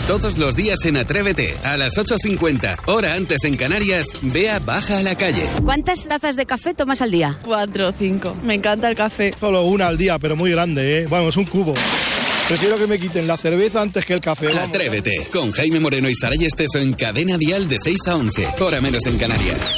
Todos los días en Atrévete, a las 8:50, hora antes en Canarias, Bea baja a la calle. ¿Cuántas tazas de café tomas al día? 4 o 5. Me encanta el café. Solo una al día, pero muy grande, ¿eh? Vamos, un cubo. Prefiero que me quiten la cerveza antes que el café. Vamos. Atrévete, con Jaime Moreno y Saray Esteso en Cadena Dial de 6 a 11, hora menos en Canarias.